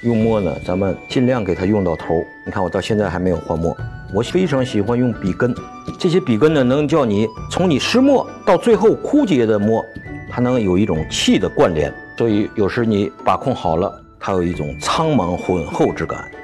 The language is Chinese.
用墨呢，咱们尽量给它用到头。你看我到现在还没有换墨。我非常喜欢用笔根，这些笔根呢，能叫你从你湿墨到最后枯竭的墨，它能有一种气的关联。所以有时你把控好了，它有一种苍茫浑厚之感。